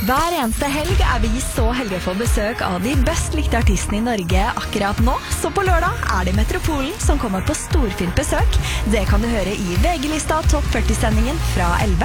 Hver eneste helg vi så heldige å få besøk av de best likte artistene i Norge akkurat nå. Så på lørdag det Metropolen som kommer på storfint besøk. Det kan du høre i VG-lista Topp 40-sendingen fra 11.